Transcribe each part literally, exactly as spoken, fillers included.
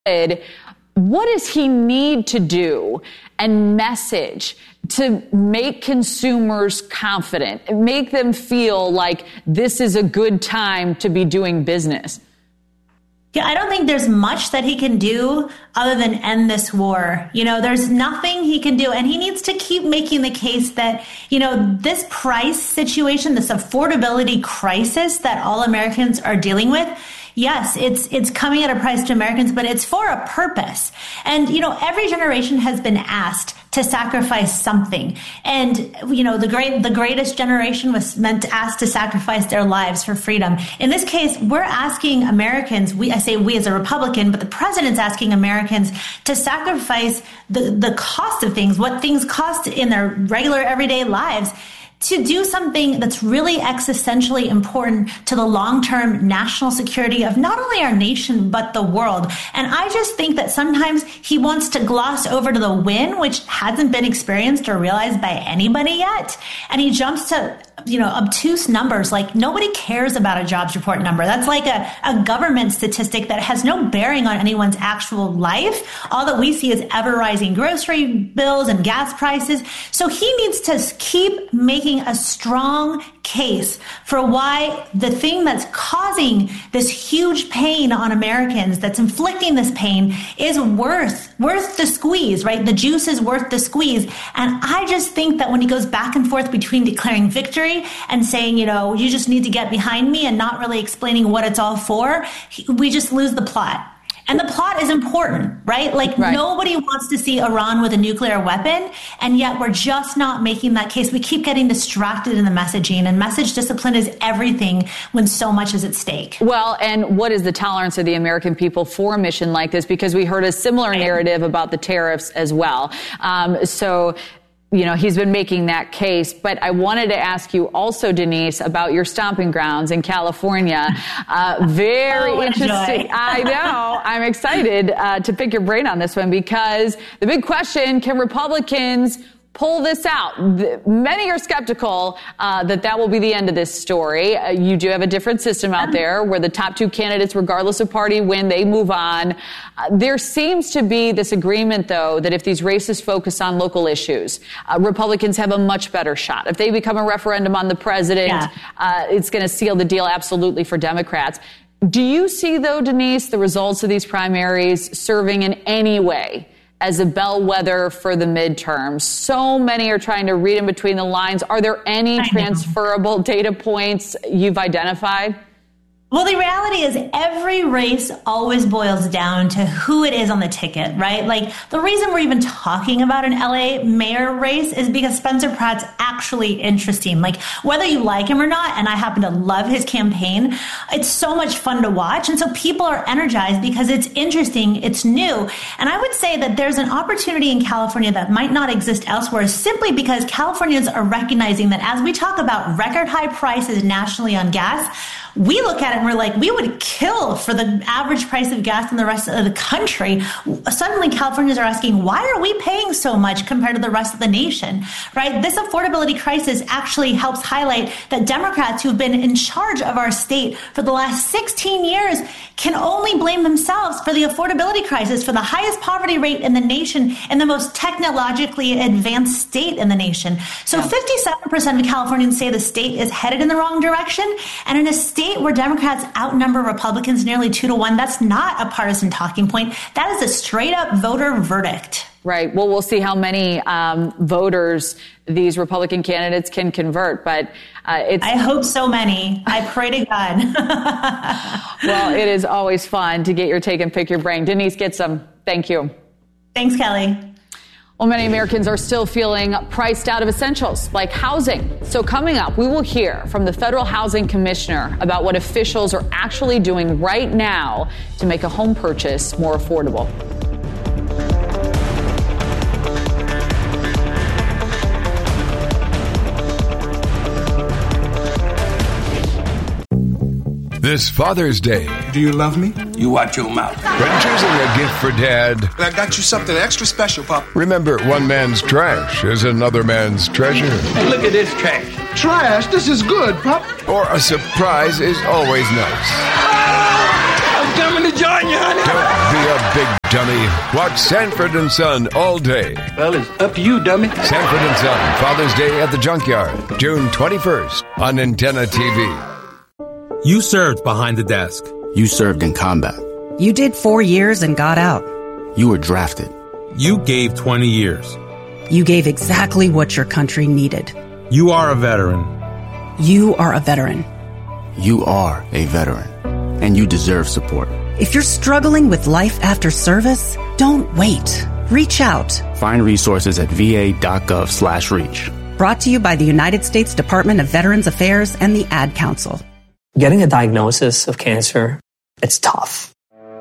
What does he need to do and message to make consumers confident, make them feel like this is a good time to be doing business? Yeah, I don't think there's much that he can do other than end this war. You know, there's nothing he can do. And he needs to keep making the case that, you know, this price situation, this affordability crisis that all Americans are dealing with, yes, it's it's coming at a price to Americans, but it's for a purpose. And, you know, every generation has been asked to sacrifice something. And, you know, the great the greatest generation was meant to ask to sacrifice their lives for freedom. In this case, we're asking Americans, we I say we as a Republican, but the president's asking Americans to sacrifice the, the cost of things, what things cost in their regular everyday lives, to do something that's really existentially important to the long-term national security of not only our nation, but the world. And I just think that sometimes he wants to gloss over to the win, which hasn't been experienced or realized by anybody yet. And he jumps to, you know, obtuse numbers. Like, nobody cares about a jobs report number. That's like a, a government statistic that has no bearing on anyone's actual life. All that we see is ever rising grocery bills and gas prices. So he needs to keep making a strong case for why the thing that's causing this huge pain on Americans, that's inflicting this pain, is worth worth the squeeze, right? The juice is worth the squeeze. And I just think that when he goes back and forth between declaring victory and saying, you know, you just need to get behind me, and not really explaining what it's all for, we just lose the plot. And the plot is important, right? Like, right. Nobody wants to see Iran with a nuclear weapon, and yet we're just not making that case. We keep getting distracted in the messaging, and message discipline is everything when so much is at stake. Well, and what is the tolerance of the American people for a mission like this? Because we heard a similar narrative about the tariffs as well. Um, so... You know, he's been making that case. But I wanted to ask you also, Denise, about your stomping grounds in California. Uh, very oh, interesting. I know. I'm excited uh, to pick your brain on this one, because the big question, can Republicans pull this out? The, many are skeptical uh, that that will be the end of this story. Uh, you do have a different system out there where the top two candidates, regardless of party, win, they move on. Uh, there seems to be this agreement, though, that if these races focus on local issues, uh, Republicans have a much better shot. If they become a referendum on the president, yeah. uh, it's going to seal the deal absolutely for Democrats. Do you see, though, Denise, the results of these primaries serving in any way as a bellwether for the midterms? So many are trying to read in between the lines. Are there any transferable data points you've identified? Well, the reality is every race always boils down to who it is on the ticket, right? Like, the reason we're even talking about an L A mayor race is because Spencer Pratt's actually interesting. Like, whether you like him or not, and I happen to love his campaign, it's so much fun to watch. And so people are energized because it's interesting, it's new. And I would say that there's an opportunity in California that might not exist elsewhere, simply because Californians are recognizing that as we talk about record high prices nationally on gas, we look at it and we're like, we would kill for the average price of gas in the rest of the country. Suddenly, Californians are asking, why are we paying so much compared to the rest of the nation, right? This affordability crisis actually helps highlight that Democrats who've been in charge of our state for the last sixteen years can only blame themselves for the affordability crisis, for the highest poverty rate in the nation and the most technologically advanced state in the nation. So yeah. fifty-seven percent of Californians say the state is headed in the wrong direction. And in a state where Democrats outnumber Republicans nearly two to one, that's not a partisan talking point. That is a straight up voter verdict. Right. Well, we'll see how many um, voters these Republican candidates can convert. But uh, it's. I hope so many. I pray to God. Well, it is always fun to get your take and pick your brain. Denise Gitsum, thank you. Thanks, Kelly. Well, many Americans are still feeling priced out of essentials like housing. So coming up, we will hear from the Federal Housing Commissioner about what officials are actually doing right now to make a home purchase more affordable. This Father's Day. Do you love me? You watch your mouth. When choosing a gift for Dad, I got you something extra special, Pop. Remember, one man's trash is another man's treasure. Hey, look at this trash. Trash? This is good, Pop. Or a surprise is always nice. I'm coming to join you, honey. Don't be a big dummy. Watch Sanford and Son all day. Well, it's up to you, dummy. Sanford and Son, Father's Day at the Junkyard, June twenty-first on Antenna T V. You served behind the desk. You served in combat. You did four years and got out. You were drafted. You gave twenty years. You gave exactly what your country needed. You are a veteran. You are a veteran. You are a veteran, and you deserve support. If you're struggling with life after service, don't wait. Reach out. Find resources at va.gov slash reach. Brought to you by the United States Department of Veterans Affairs and the Ad Council. Getting a diagnosis of cancer, it's tough.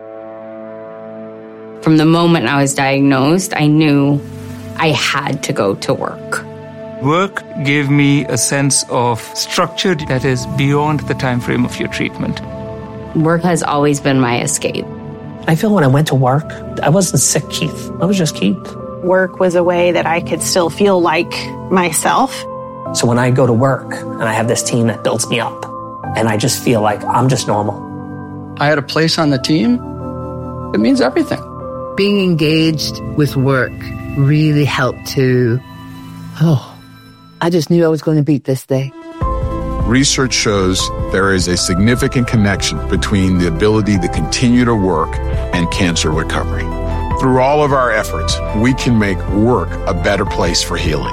From the moment I was diagnosed, I knew I had to go to work. Work gave me a sense of structure that is beyond the time frame of your treatment. Work has always been my escape. I feel when I went to work, I wasn't sick Keith. I was just Keith. Work was a way that I could still feel like myself. So when I go to work and I have this team that builds me up, and I just feel like I'm just normal. I had a place on the team. It means everything. Being engaged with work really helped to, oh, I just knew I was going to beat this day. Research shows there is a significant connection between the ability to continue to work and cancer recovery. Through all of our efforts, we can make work a better place for healing.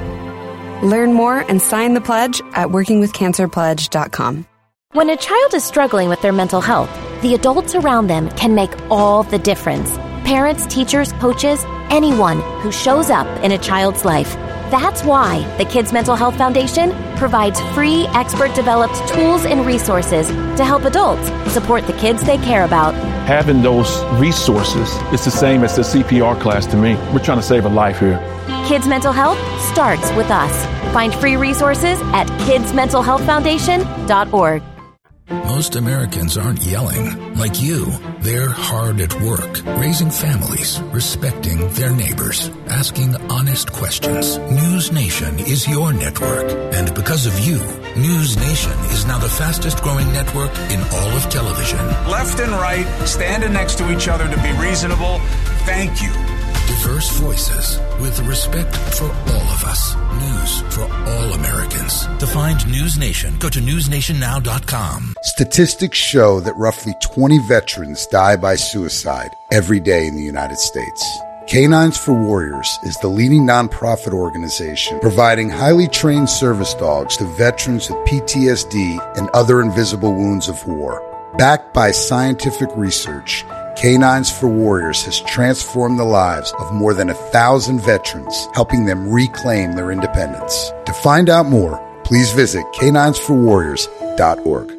Learn more and sign the pledge at working with cancer pledge dot com. When a child is struggling with their mental health, the adults around them can make all the difference. Parents, teachers, coaches, anyone who shows up in a child's life. That's why the Kids Mental Health Foundation provides free, expert-developed tools and resources to help adults support the kids they care about. Having those resources is the same as the C P R class to me. We're trying to save a life here. Kids Mental Health starts with us. Find free resources at kids mental health foundation dot org. Most Americans aren't yelling like you. They're hard at work, raising families, respecting their neighbors, asking honest questions. News Nation is your network. And because of you, News Nation is now the fastest growing network in all of television. Left and right, standing next to each other to be reasonable. Thank you. Diverse voices with respect for all of us. News for all Americans. To find News Nation, go to news nation now dot com. Statistics show that roughly twenty veterans die by suicide every day in the United States. Canines for Warriors is the leading nonprofit organization providing highly trained service dogs to veterans with P T S D and other invisible wounds of war. Backed by scientific research, Canines for Warriors has transformed the lives of more than a thousand veterans, helping them reclaim their independence. To find out more, please visit canines for warriors dot org.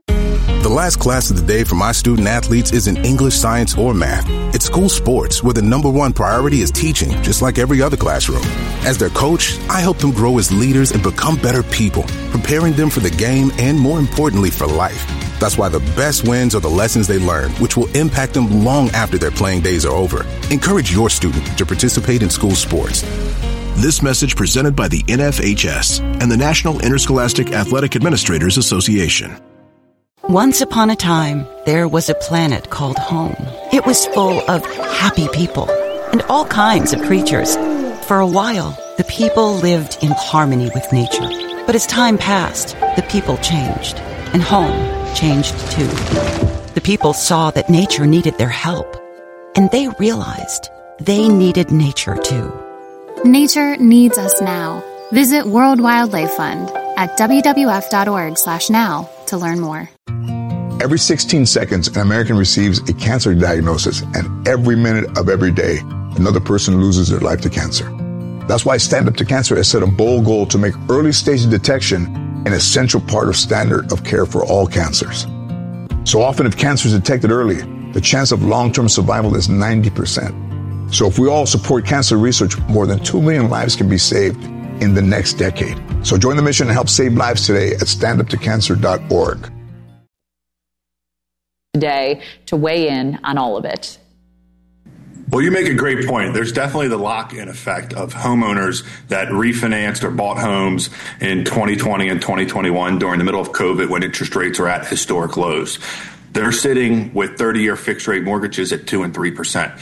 The last class of the day for my student athletes isn't English, science, or math. It's school sports, where the number one priority is teaching, just like every other classroom. As their coach, I help them grow as leaders and become better people, preparing them for the game and, more importantly, for life. That's why the best wins are the lessons they learn, which will impact them long after their playing days are over. Encourage your student to participate in school sports. This message presented by the N F H S and the National Interscholastic Athletic Administrators Association. Once upon a time, there was a planet called home. It was full of happy people and all kinds of creatures. For a while, the people lived in harmony with nature. But as time passed, the people changed, and home changed too. The people saw that nature needed their help, and they realized they needed nature too. Nature needs us now. Visit World Wildlife Fund at w w f dot org slash now to learn more. Every sixteen seconds, an American receives a cancer diagnosis, and every minute of every day, another person loses their life to cancer. That's why Stand Up to Cancer has set a bold goal to make early stage detection an essential part of standard of care for all cancers. So often, if cancer is detected early, the chance of long-term survival is ninety percent. So if we all support cancer research, more than two million lives can be saved in the next decade. So join the mission and help save lives today at stand up to cancer dot org. Today to weigh in on all of it. Well, you make a great point. There's definitely the lock-in effect of homeowners that refinanced or bought homes in twenty twenty and twenty twenty-one during the middle of COVID when interest rates are at historic lows. they're sitting with thirty-year fixed rate mortgages at two and three percent.